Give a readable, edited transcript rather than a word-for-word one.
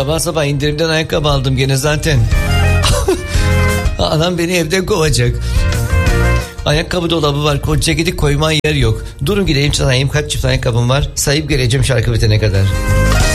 Sabah sabah indirimden ayakkabı aldım gene zaten. Anam beni evden kovacak. Ayakkabı dolabı var, kot ceketi koyma yer yok. Durun gideyim sayayım kaç çift ayakkabım var. Sayıp geleceğim şarkı bitene kadar.